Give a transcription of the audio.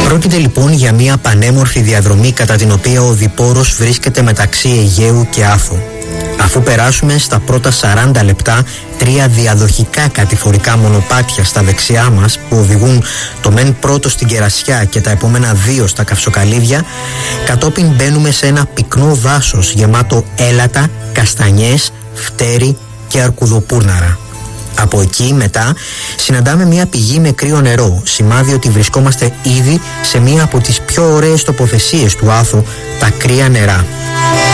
Πρόκειται λοιπόν για μια πανέμορφη διαδρομή κατά την οποία ο Διπόρος βρίσκεται μεταξύ Αιγαίου και Άθου. Αφού περάσουμε στα πρώτα 40 λεπτά 3 διαδοχικά κατηφορικά μονοπάτια στα δεξιά μας που οδηγούν το μεν πρώτο στην Κερασιά και τα επόμενα 2 στα Καυσοκαλύβια, κατόπιν μπαίνουμε σε ένα πυκνό δάσος γεμάτο έλατα, καστανιές, φτέρι και αρκουδοπούρναρα. Από εκεί μετά συναντάμε μια πηγή με κρύο νερό, σημάδι ότι βρισκόμαστε ήδη σε μια από τις πιο ωραίες τοποθεσίες του Άθου, τα κρύα νερά.